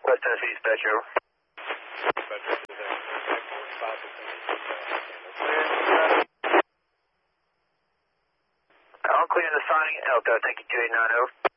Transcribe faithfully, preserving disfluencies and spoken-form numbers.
West Tennessee dispatch, over. I'll clear the signing. Elko, thank you, two eight nine, over.